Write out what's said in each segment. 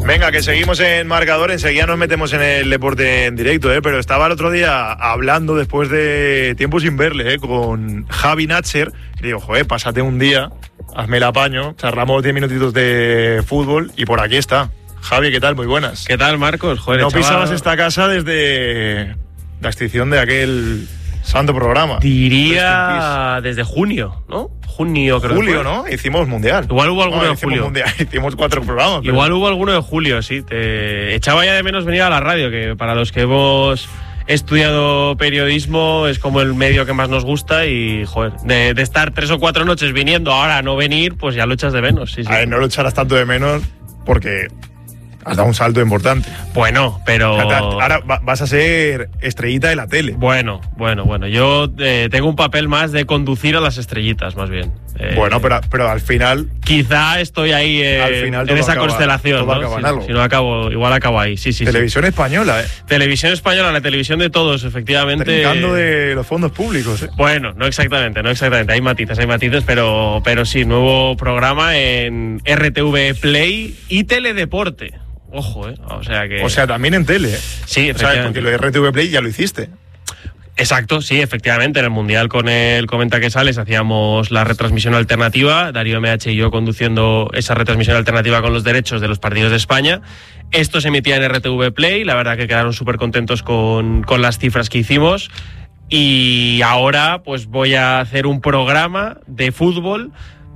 Venga, que seguimos en marcador, enseguida nos metemos en el deporte en directo, pero estaba el otro día hablando después de tiempo sin verle, con Javi Natcher, y digo, pásate un día, hazme el apaño, charlamos 10 minutitos de fútbol y por aquí está. Javi, ¿qué tal? Muy buenas. ¿Qué tal, Marcos? Joder, no pisabas esta casa desde la extinción de aquel santo programa. Diría desde junio, ¿no? Junio, creo. Julio, ¿no? Hicimos mundial. Igual hubo alguno de julio. Mundial. Hicimos 4 programas. Igual hubo alguno de julio, sí. Te echaba ya de menos venir a la radio, que para los que hemos estudiado periodismo es como el medio que más nos gusta y, joder, de estar 3 o 4 noches viniendo, ahora no venir, pues ya lo echas de menos. Sí. A ver, no lo echarás tanto de menos porque has dado un salto importante. Bueno, pero ahora vas a ser estrellita de la tele. Bueno. Yo tengo un papel más de conducir a las estrellitas, más bien. Bueno, pero al final... Quizá estoy ahí en esa constelación, ¿no? Si no acabo, igual acabo ahí. Sí. Televisión española, Televisión española, la televisión de todos, efectivamente. Trincando de los fondos públicos, Bueno, no exactamente. Hay matices, pero sí, nuevo programa en RTV Play y Teledeporte. Ojo, O sea, también en tele, Sí, efectivamente. Porque lo de RTV Play ya lo hiciste. Exacto, sí, efectivamente. En el Mundial con el Comenta que Sales hacíamos la retransmisión alternativa, Darío MH y yo conduciendo esa retransmisión alternativa con los derechos de los partidos de España. Esto se emitía en RTV Play, la verdad que quedaron súper contentos con las cifras que hicimos. Y ahora pues voy a hacer un programa de fútbol,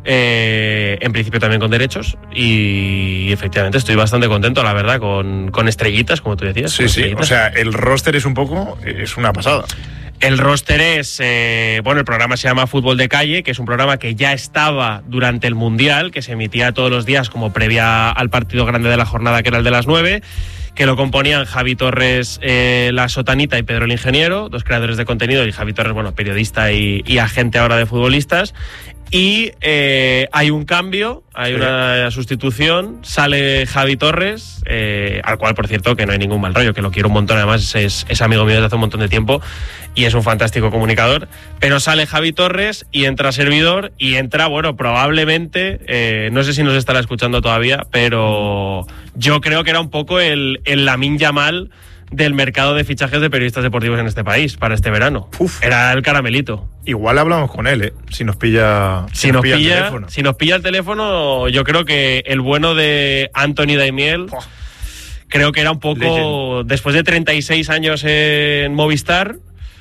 en principio también con derechos, y efectivamente estoy bastante contento, la verdad, con estrellitas, como tú decías. Sí, o sea, el roster es una pasada. El roster es, el programa se llama Fútbol de Calle, que es un programa que ya estaba durante el Mundial, que se emitía todos los días como previa al partido grande de la jornada, que era el de las 9, que lo componían Javi Torres, la Sotanita, y Pedro el Ingeniero, 2 creadores de contenido, y Javi Torres, periodista y agente ahora de futbolistas. Y hay un cambio, hay una sustitución, sale Javi Torres, al cual, por cierto, que no hay ningún mal rollo, que lo quiero un montón, además es amigo mío desde hace un montón de tiempo y es un fantástico comunicador, pero sale Javi Torres y entra servidor, y entra, probablemente, no sé si nos estará escuchando todavía, pero yo creo que era un poco el Lamine Yamal del mercado de fichajes de periodistas deportivos en este país para este verano. Era el caramelito. Igual hablamos con él, si nos pilla el teléfono. Si nos pilla el teléfono, yo creo que el bueno de Anthony Daimiel, creo que era un poco Legend. Después de 36 años en Movistar,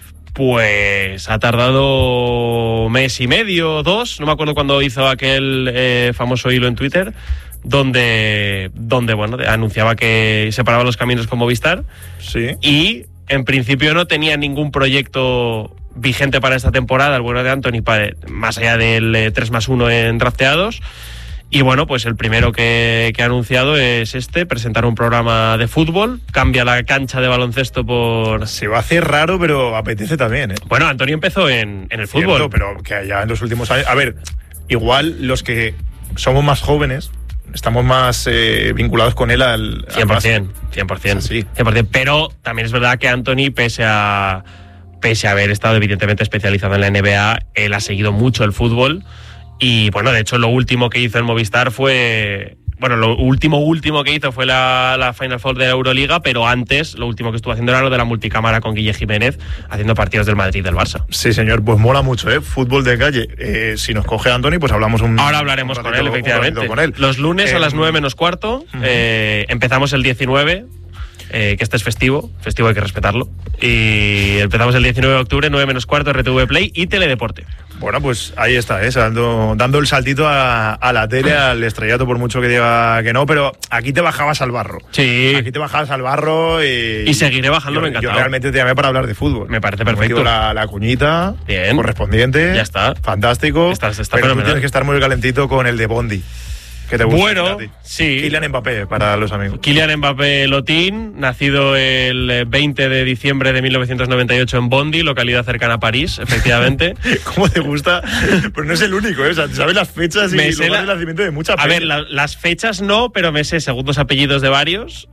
pues ha tardado mes y medio, 2, no me acuerdo cuándo hizo aquel famoso hilo en Twitter, donde anunciaba que separaba los caminos con Movistar. Sí. Y en principio no tenía ningún proyecto vigente para esta temporada, el bueno de Anthony, más allá del 3+1 en drafteados. Y pues el primero que ha anunciado es presentar un programa de fútbol, cambia la cancha de baloncesto por... Se va a hacer raro, pero apetece también, Bueno, Antonio empezó en el fútbol. Pero que ya en los últimos años... A ver, igual los que somos más jóvenes estamos más vinculados con él al 100%. Sí. 100%. Pero también es verdad que Anthony, pese a haber estado evidentemente especializado en la NBA, él ha seguido mucho el fútbol. Y de hecho lo último que hizo en Movistar fue... lo último que hizo fue la Final Four de la Euroliga, pero antes lo último que estuvo haciendo era lo de la multicámara con Guille Jiménez, haciendo partidos del Madrid y del Barça. Sí, señor, pues mola mucho, Fútbol de calle. Si nos coge Anthony, pues hablamos Ahora hablaremos con él, efectivamente. Los lunes a las 9:15, empezamos el 19, que este es festivo hay que respetarlo. Y empezamos el 19 de octubre, 9:15, RTV Play y Teledeporte. Bueno, pues ahí está, dando el saltito a la tele, al estrellato, por mucho que diga que no, pero aquí te bajabas al barro. Sí. Aquí te bajabas al barro y seguiré bajando, me encanta. Yo realmente te llamé para hablar de fútbol. Me parece perfecto. La cuñita. Bien. Correspondiente. Ya está. Fantástico. Está pero tú tienes que estar muy calentito con el de Bondi. ¿Qué te gusta? Sí. Kylian Mbappé, para los amigos. Kylian Mbappé Lotín, nacido el 20 de diciembre de 1998 en Bondy, localidad cercana a París, efectivamente. ¿Cómo te gusta? Pero no es el único, ¿sabes las fechas y lugares de nacimiento de mucha peña? A ver, las fechas no, pero me sé segundos apellidos de varios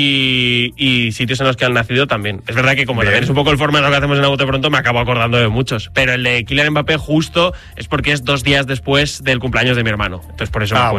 y sitios en los que han nacido también. Es verdad que como también es un poco el formato que hacemos en A Bote Pronto, me acabo acordando de muchos. Pero el de Kylian Mbappé justo es porque es 2 días después del cumpleaños de mi hermano. Entonces por eso